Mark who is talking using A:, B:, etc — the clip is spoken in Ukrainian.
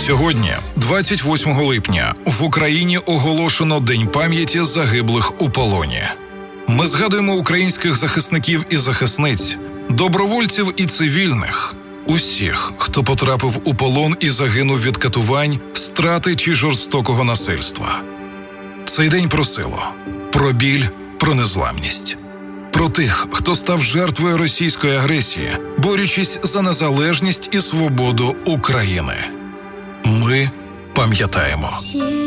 A: Сьогодні, 28 липня, в Україні оголошено День пам'яті загиблих у полоні. Ми згадуємо українських захисників і захисниць, добровольців і цивільних, усіх, хто потрапив у полон і загинув від катувань, страти чи жорстокого насильства. Цей день про силу, про біль, про незламність. Про тих, хто став жертвою російської агресії, борючись за незалежність і свободу України. Ми пам'ятаємо.